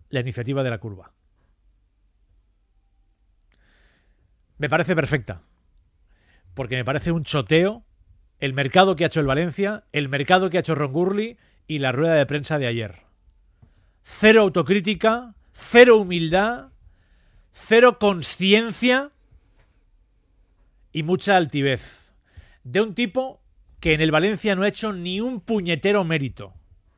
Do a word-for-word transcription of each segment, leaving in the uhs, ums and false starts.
la iniciativa de la curva. Me parece perfecta, porque me parece un choteo el mercado que ha hecho el Valencia, el mercado que ha hecho Ron Gurley y la rueda de prensa de ayer. Cero autocrítica, cero humildad, cero consciencia y mucha altivez. De un tipo que en el Valencia no ha hecho ni un puñetero mérito.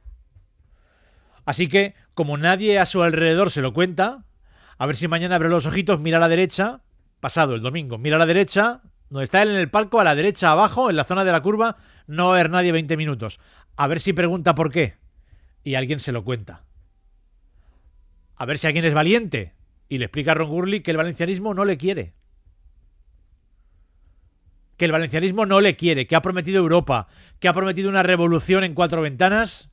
Así que, como nadie a su alrededor se lo cuenta, a ver si mañana abre los ojitos, mira a la derecha, pasado el domingo, mira a la derecha, donde está él en el palco, a la derecha abajo, en la zona de la curva, no va a haber nadie veinte minutos. A ver si pregunta por qué y alguien se lo cuenta. A ver si alguien es valiente y le explica a Ron Gurley que el valencianismo no le quiere. Que el valencianismo no le quiere, que ha prometido Europa, que ha prometido una revolución en cuatro ventanas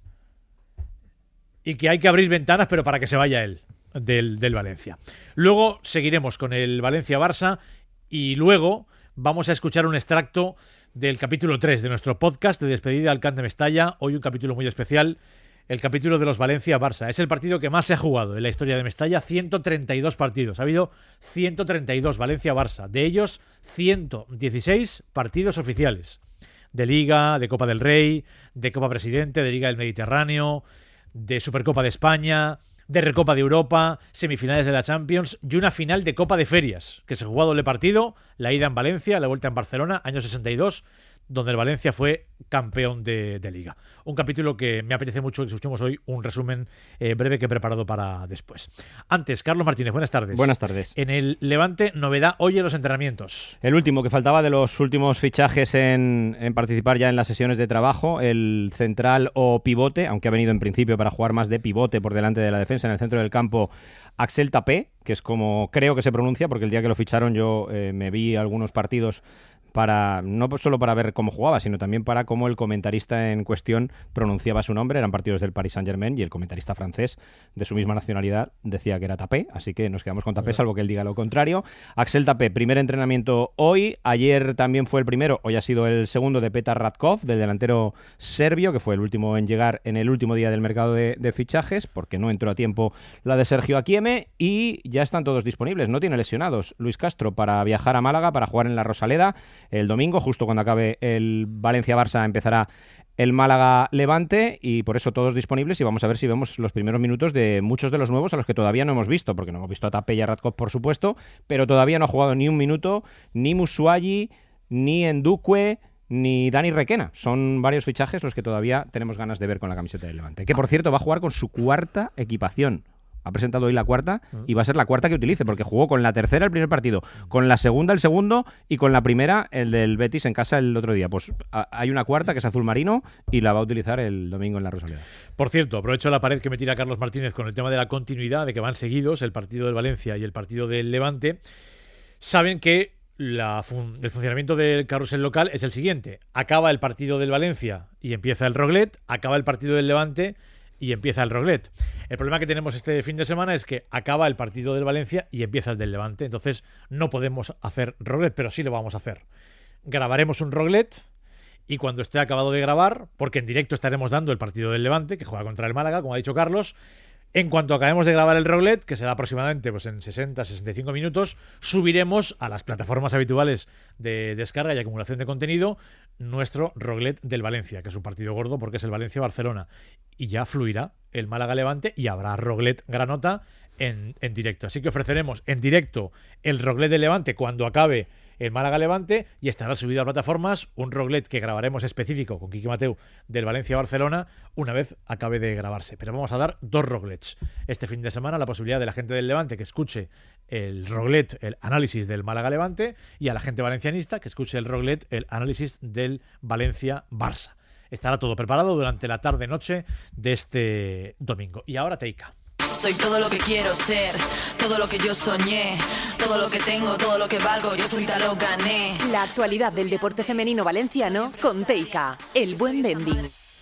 y que hay que abrir ventanas, pero para que se vaya él del, del Valencia. Luego seguiremos con el Valencia-Barça y luego vamos a escuchar un extracto del capítulo tres de nuestro podcast de despedida al Camp de Mestalla. Hoy un capítulo muy especial, el capítulo de los Valencia-Barça. Es el partido que más se ha jugado en la historia de Mestalla, ciento treinta y dos partidos. Ha habido ciento treinta y dos Valencia-Barça. De ellos, ciento dieciséis partidos oficiales. De Liga, de Copa del Rey, de Copa Presidente, de Liga del Mediterráneo, de Supercopa de España, de Recopa de Europa, semifinales de la Champions y una final de Copa de Ferias, que se jugó a doble partido, la ida en Valencia, la vuelta en Barcelona, año sesenta y dos, donde el Valencia fue campeón de, de Liga. Un capítulo que me apetece mucho que escuchemos hoy, un resumen eh, breve que he preparado para después. Antes, Carlos Martínez, buenas tardes. Buenas tardes. En el Levante, novedad hoy en los entrenamientos. El último que faltaba de los últimos fichajes en, en participar ya en las sesiones de trabajo, el central o pivote, aunque ha venido en principio para jugar más de pivote por delante de la defensa en el centro del campo, Axel Tapé, que es como creo que se pronuncia, porque el día que lo ficharon yo eh, me vi algunos partidos para no solo para ver cómo jugaba, sino también para cómo el comentarista en cuestión pronunciaba su nombre. Eran partidos del Paris Saint-Germain y el comentarista francés de su misma nacionalidad decía que era Tapé, así que nos quedamos con Tapé, salvo que él diga lo contrario. Axel Tapé, primer entrenamiento hoy. Ayer también fue el primero, hoy ha sido el segundo de Petar Radkov, del delantero serbio, que fue el último en llegar en el último día del mercado de, de fichajes, porque no entró a tiempo la de Sergio Akieme, y ya están todos disponibles. No tiene lesionados Luis Castro para viajar a Málaga para jugar en la Rosaleda el domingo, justo cuando acabe el Valencia-Barça empezará el Málaga-Levante, y por eso todos disponibles, y vamos a ver si vemos los primeros minutos de muchos de los nuevos a los que todavía no hemos visto, porque no hemos visto a Tapé y a Radkov, por supuesto, pero todavía no ha jugado ni un minuto ni Musuayi, ni Endukwe, ni Dani Requena. Son varios fichajes los que todavía tenemos ganas de ver con la camiseta del Levante, que por cierto va a jugar con su cuarta equipación. Ha presentado hoy la cuarta y va a ser la cuarta que utilice, porque jugó con la tercera el primer partido, con la segunda el segundo y con la primera el del Betis en casa el otro día. Pues a, hay una cuarta que es azul marino y la va a utilizar el domingo en la Rosaleda. Por cierto, aprovecho la pared que me tira Carlos Martínez con el tema de la continuidad, de que van seguidos el partido del Valencia y el partido del Levante. Saben que la fun- el funcionamiento del carrusel local es el siguiente: acaba el partido del Valencia y empieza el Roglet, acaba el partido del Levante y empieza el Roglet. El problema que tenemos este fin de semana es que acaba el partido del Valencia y empieza el del Levante. Entonces no podemos hacer Roglet, pero sí lo vamos a hacer. Grabaremos un Roglet y cuando esté acabado de grabar, porque en directo estaremos dando el partido del Levante, que juega contra el Málaga, como ha dicho Carlos, en cuanto acabemos de grabar el Roglet, que será aproximadamente pues, en sesenta a sesenta y cinco minutos, subiremos a las plataformas habituales de descarga y acumulación de contenido nuestro Roglet del Valencia, que es un partido gordo porque es el Valencia-Barcelona. Y ya fluirá el Málaga-Levante y habrá Roglet Granota en, en directo. Así que ofreceremos en directo el Roglet del Levante cuando acabe el Málaga-Levante y estará subido a plataformas un Roglet que grabaremos específico con Quique Mateu del Valencia-Barcelona una vez acabe de grabarse. Pero vamos a dar dos Roglets este fin de semana, la posibilidad de la gente del Levante que escuche el Roglet, el análisis del Málaga-Levante, y a la gente valencianista que escuche el Roglet, el análisis del Valencia-Barça. Estará todo preparado durante la tarde-noche de este domingo. Y ahora Teika. Soy todo lo que quiero ser, todo lo que yo soñé, todo lo que tengo, todo lo que valgo, yo solita lo gané. La actualidad del deporte femenino valenciano con Teika, el buen vending.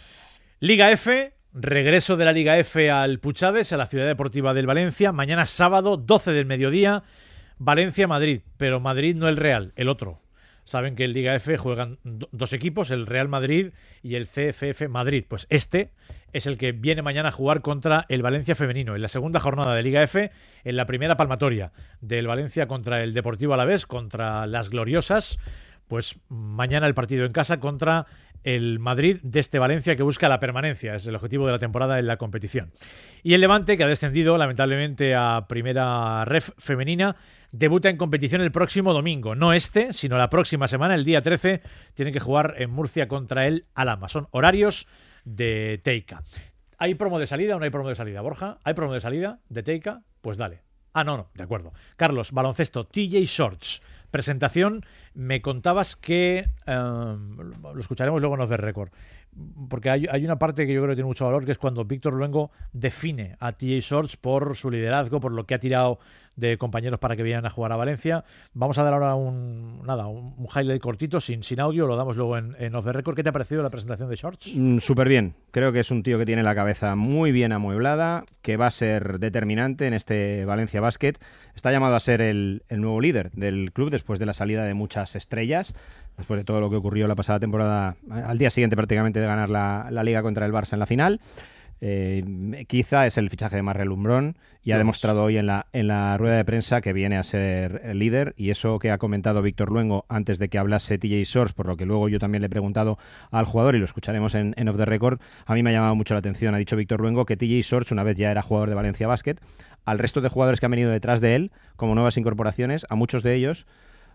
Liga F, regreso de la Liga F al Puchades, a la Ciudad Deportiva del Valencia. Mañana sábado, doce del mediodía, Valencia-Madrid. Pero Madrid no el Real, el otro. saben que en Liga F juegan do- dos equipos, el Real Madrid y el C F F Madrid. Pues este es el que viene mañana a jugar contra el Valencia femenino en la segunda jornada de Liga F, en la primera palmatoria del Valencia contra el Deportivo Alavés, contra las Gloriosas. Pues mañana el partido en casa contra el Madrid de este Valencia que busca la permanencia, es el objetivo de la temporada en la competición. Y el Levante, que ha descendido lamentablemente a primera ref femenina, debuta en competición el próximo domingo, no este, sino la próxima semana, el día trece, tienen que jugar en Murcia contra el Alhama. Son horarios de Teica. ¿Hay promo de salida o no hay promo de salida, Borja? ¿Hay promo de salida de Teica? Pues dale. Ah, no, no, de acuerdo. Carlos, baloncesto, T J Shorts. Presentación, me contabas que um, lo escucharemos luego en Off the Record, porque hay, hay una parte que yo creo que tiene mucho valor, que es cuando Víctor Luengo define a T J Shorts por su liderazgo, por lo que ha tirado de compañeros para que vinieran a jugar a Valencia. Vamos a dar ahora un nada un, un highlight cortito, sin, sin audio, lo damos luego en, en Off the Record. ¿Qué te ha parecido la presentación de Shorts? Mm, Súper bien. Creo que es un tío que tiene la cabeza muy bien amueblada, que va a ser determinante en este Valencia Basket. Está llamado a ser el, el nuevo líder del club después de la salida de muchas estrellas, después de todo lo que ocurrió la pasada temporada, al día siguiente prácticamente de ganar la, la Liga contra el Barça en la final. Eh, quizá es el fichaje de más relumbrón y ha demostrado hoy en la, en la rueda de prensa que viene a ser el líder, y eso que ha comentado Víctor Luengo antes de que hablase T J Shorts, por lo que luego yo también le he preguntado al jugador y lo escucharemos en, en Off the Record, a mí me ha llamado mucho la atención. Ha dicho Víctor Luengo que T J Shorts una vez ya era jugador de Valencia Basket. Al resto de jugadores que han venido detrás de él como nuevas incorporaciones, a muchos de ellos,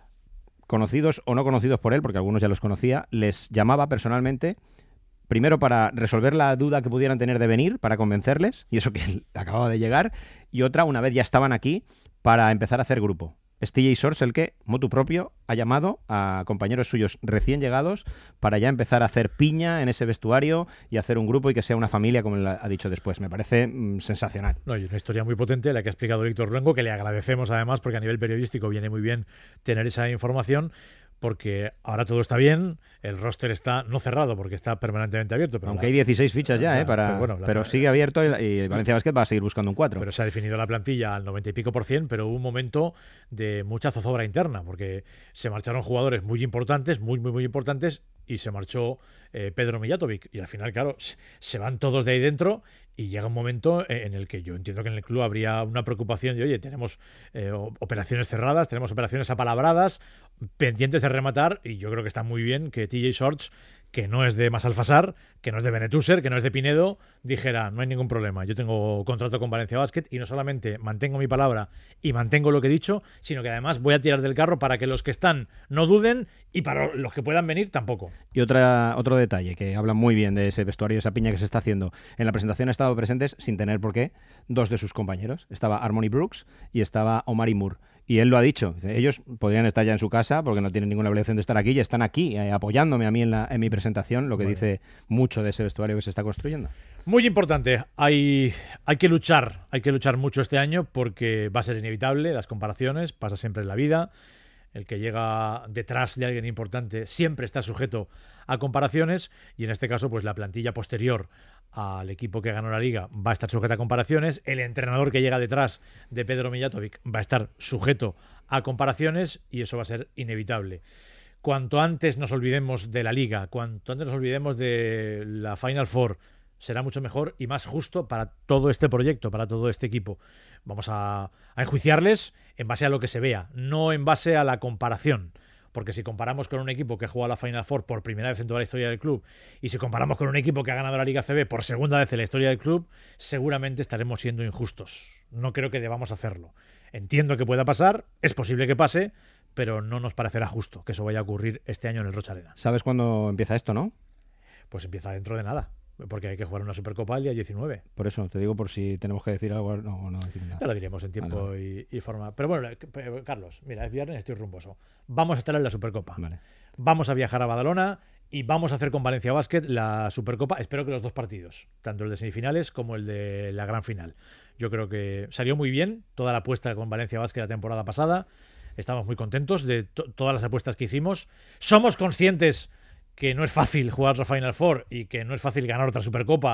conocidos o no conocidos por él, porque algunos ya los conocía, les llamaba personalmente, primero para resolver la duda que pudieran tener de venir, para convencerles, y eso que acababa de llegar, y otra, una vez ya estaban aquí, para empezar a hacer grupo. Es T J Shorts el que, motu propio, ha llamado a compañeros suyos recién llegados para ya empezar a hacer piña en ese vestuario y hacer un grupo y que sea una familia, como él ha dicho después. Me parece mmm, sensacional. No, y una historia muy potente la que ha explicado Víctor Luengo, que le agradecemos además, porque a nivel periodístico viene muy bien tener esa información, porque ahora todo está bien, el roster está no cerrado porque está permanentemente abierto. Pero Aunque la, hay dieciséis fichas ya, la, ¿eh? Para, pero, bueno, la, pero sigue abierto y, y Valencia Basket va a seguir buscando un cuatro. Pero se ha definido la plantilla al noventa y pico por cien, pero hubo un momento de mucha zozobra interna, porque se marcharon jugadores muy importantes, muy, muy, muy importantes, y se marchó eh, Pedro Mijatovic. Y al final, claro, se van todos de ahí dentro y llega un momento en el que yo entiendo que en el club habría una preocupación de, oye, tenemos eh, operaciones cerradas, tenemos operaciones apalabradas, pendientes de rematar, y yo creo que está muy bien que T J Shorts, que no es de Masalfasar, que no es de Benetuser, que no es de Pinedo, dijera, no hay ningún problema, yo tengo contrato con Valencia Basket y no solamente mantengo mi palabra y mantengo lo que he dicho, sino que además voy a tirar del carro para que los que están no duden y para los que puedan venir tampoco. Y otra otro detalle, que habla muy bien de ese vestuario, de esa piña que se está haciendo. En la presentación han estado presentes, sin tener por qué, dos de sus compañeros. Estaba Harmony Brooks y estaba Omari Moore. Y él lo ha dicho, ellos podrían estar ya en su casa porque no tienen ninguna obligación de estar aquí y están aquí eh, apoyándome a mí en, la, en mi presentación, lo que bueno. dice mucho de ese vestuario que se está construyendo. Muy importante, hay, hay que luchar, hay que luchar mucho este año porque va a ser inevitable, las comparaciones, pasa siempre en la vida. El que llega detrás de alguien importante siempre está sujeto a comparaciones, y en este caso pues la plantilla posterior al equipo que ganó la Liga va a estar sujeta a comparaciones, el entrenador que llega detrás de Pedro Mijatovic va a estar sujeto a comparaciones, y eso va a ser inevitable. Cuanto antes nos olvidemos de la Liga, cuanto antes nos olvidemos de la Final Four, será mucho mejor y más justo para todo este proyecto, para todo este equipo. Vamos a, a enjuiciarles en base a lo que se vea, no en base a la comparación. Porque si comparamos con un equipo que juega la Final Four por primera vez en toda la historia del club, y si comparamos con un equipo que ha ganado la Liga C B por segunda vez en la historia del club, seguramente estaremos siendo injustos. No creo que debamos hacerlo. Entiendo que pueda pasar, es posible que pase, pero no nos parecerá justo que eso vaya a ocurrir este año en el Rocha Arena. ¿Sabes cuándo empieza esto, no? Pues empieza dentro de nada, porque hay que jugar una Supercopa el día diecinueve. Por eso, te digo por si tenemos que decir algo. No, no decir nada. Ya lo diremos en tiempo vale. y, y forma. Pero bueno, Carlos, mira, es viernes, estoy rumboso. Vamos a estar en la Supercopa. Vale. Vamos a viajar a Badalona y vamos a hacer con Valencia Basket la Supercopa. Espero que los dos partidos, tanto el de semifinales como el de la gran final. Yo creo que salió muy bien toda la apuesta con Valencia Basket la temporada pasada. Estamos muy contentos de to- todas las apuestas que hicimos. Somos conscientes que no es fácil jugar la Final Four y que no es fácil ganar otra Supercopa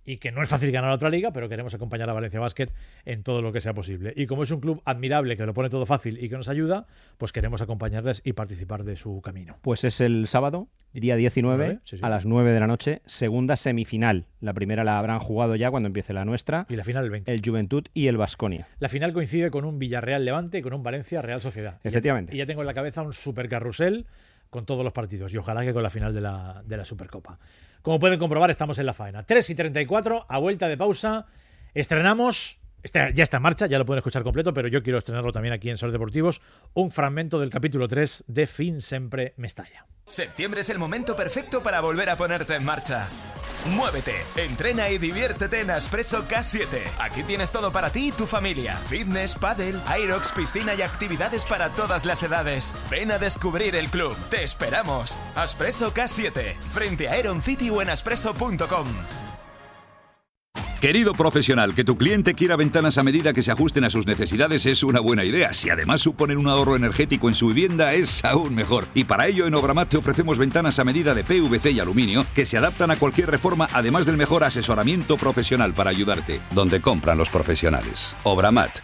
y que no es fácil ganar otra liga, pero queremos acompañar a Valencia Basket en todo lo que sea posible. Y como es un club admirable, que lo pone todo fácil y que nos ayuda, pues queremos acompañarles y participar de su camino. Pues es el sábado, día diecinueve, sí, sí. a las nueve de la noche, segunda semifinal. La primera la habrán jugado ya cuando empiece la nuestra. Y la final el veinte. El Juventud y el Baskonia. La final coincide con un Villarreal Levante y con un Valencia Real Sociedad. Efectivamente. Y ya, y ya tengo en la cabeza un super carrusel con todos los partidos, y ojalá que con la final de la, de la Supercopa. Como pueden comprobar, estamos en la faena. tres y treinta y cuatro, a vuelta de pausa, estrenamos, este, ya está en marcha, ya lo pueden escuchar completo, pero yo quiero estrenarlo también aquí en Ser Deportivos, un fragmento del capítulo tres de Fin Sempre Mestalla. Septiembre es el momento perfecto para volver a ponerte en marcha. Muévete, entrena y diviértete en Aspresso K siete. Aquí tienes todo para ti y tu familia. Fitness, pádel, aerox, piscina y actividades para todas las edades. Ven a descubrir el club. Te esperamos. Aspresso K siete, frente a Aeron City o en aspresso punto com. Querido profesional, que tu cliente quiera ventanas a medida que se ajusten a sus necesidades es una buena idea. Si además suponen un ahorro energético en su vivienda, es aún mejor. Y para ello en Obramat te ofrecemos ventanas a medida de P V C y aluminio que se adaptan a cualquier reforma, además del mejor asesoramiento profesional para ayudarte. Donde compran los profesionales. Obramat.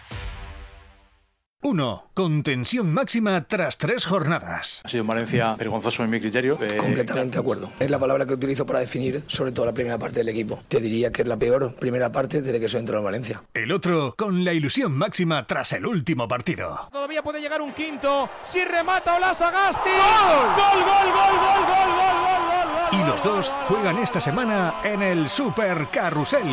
uno. Con tensión máxima tras tres jornadas. Ha sido un Valencia vergonzoso en mi criterio. Eh, Completamente de acuerdo. Es la palabra que utilizo para definir sobre todo la primera parte del equipo. Te diría que es la peor primera parte desde que soy entrado en Valencia. El otro con la ilusión máxima tras el último partido. Todavía puede llegar un quinto. Si remata Olasagasti. ¡Gol! ¡Gol, gol, gol, gol, gol, gol, gol, gol! Y los dos juegan esta semana en el Super Carrusel.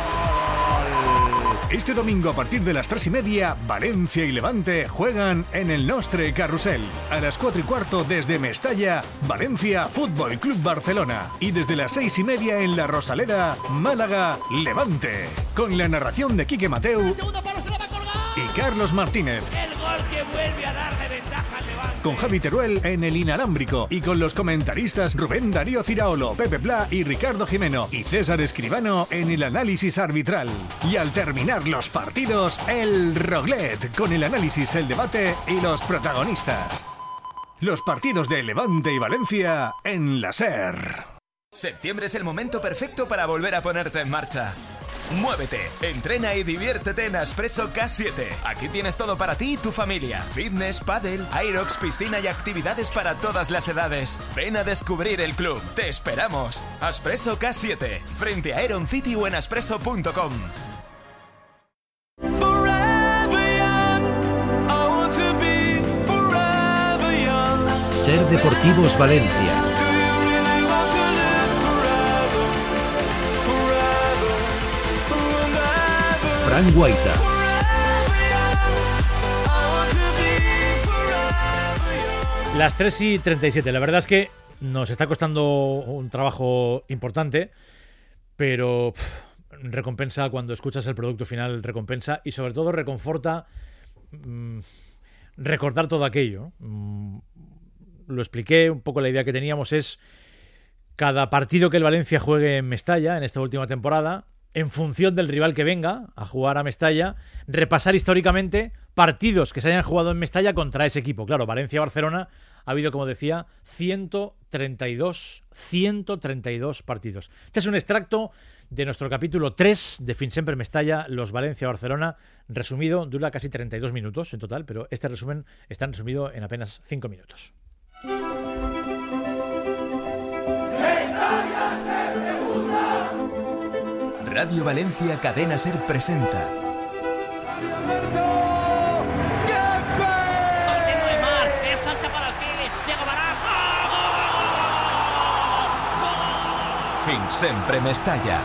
Este domingo a partir de las tres y media, Valencia y Levante juegan en el Nostre Carrusel. A las cuatro y cuarto desde Mestalla, Valencia Fútbol Club Barcelona. Y desde las seis y media en la Rosaleda, Málaga, Levante. Con la narración de Quique Mateu y Carlos Martínez. El gol que vuelve a darle ventaja al Levante. Con Javi Teruel en el inalámbrico y con los comentaristas Rubén Darío Ciraolo, Pepe Pla y Ricardo Jimeno y César Escribano en el análisis arbitral. Y al terminar los partidos, el Roglet con el análisis, el debate y los protagonistas. Los partidos de Levante y Valencia en la SER. Septiembre es el momento perfecto para volver a ponerte en marcha. Muévete, entrena y diviértete en Aspresso K siete. Aquí tienes todo para ti y tu familia. Fitness, pádel, aerox, piscina y actividades para todas las edades. Ven a descubrir el club. Te esperamos. Aspresso K siete, frente a Aeron City o en aspresso punto com. Ser Deportivos Valencia. Fran Guaita. Las tres y treinta y siete. La verdad es que nos está costando un trabajo importante, pero pff, recompensa cuando escuchas el producto final, recompensa y sobre todo reconforta mmm, recordar todo aquello. Mm, lo expliqué, un poco la idea que teníamos es cada partido que el Valencia juegue en Mestalla en esta última temporada, en función del rival que venga a jugar a Mestalla, repasar históricamente partidos que se hayan jugado en Mestalla contra ese equipo. Claro, Valencia-Barcelona ha habido, como decía, ciento treinta y dos partidos. Este es un extracto de nuestro capítulo tres de Fin Sempre Mestalla, los Valencia-Barcelona, resumido, dura casi treinta y dos minutos en total, pero este resumen está resumido en apenas cinco minutos. Radio Valencia Cadena Ser presenta. Fin Sempre Mestalla.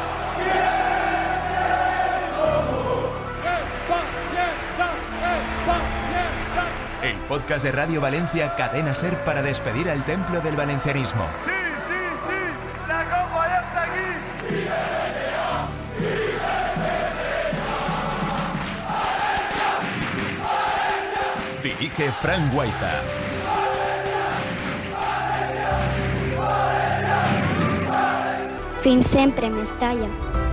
El podcast de Radio Valencia Cadena Ser para despedir al templo del valencianismo. Sí, sí, sí, la copa ya está aquí. Dirige Fran Guaita. Fin Sempre Mestalla.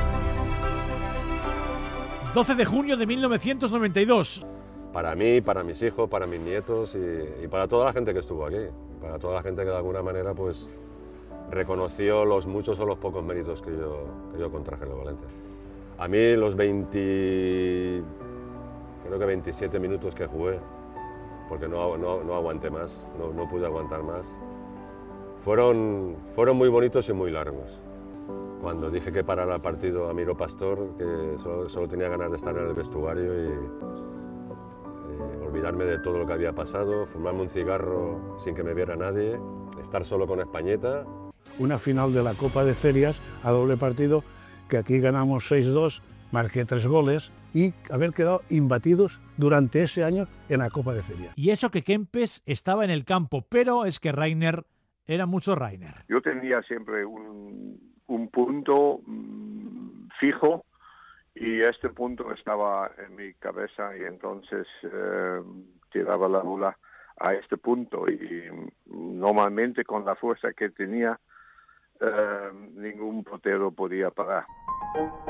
doce de junio de mil novecientos noventa y dos. Para mí, para mis hijos, para mis nietos y, y para toda la gente que estuvo aquí. Para toda la gente que de alguna manera pues reconoció los muchos o los pocos méritos que yo, que yo contraje en el Valencia. A mí los veinte, creo que veintisiete minutos que jugué, porque no, no, no aguanté más, no, no pude aguantar más, fueron, fueron muy bonitos y muy largos. Cuando dije que parara el partido a Miro Pastor, que solo, solo tenía ganas de estar en el vestuario y eh, olvidarme de todo lo que había pasado, fumarme un cigarro sin que me viera nadie, estar solo con Españeta. Una final de la Copa de Ferias a doble partido, que aquí ganamos seis dos, marqué tres goles y haber quedado imbatidos durante ese año en la Copa de Ferias. Y eso que Kempes estaba en el campo, pero es que Rainer era mucho Rainer. Yo tenía siempre un, un punto mmm, fijo y este punto estaba en mi cabeza y entonces eh, tiraba la bola a este punto y normalmente con la fuerza que tenía eh, ningún portero podía parar.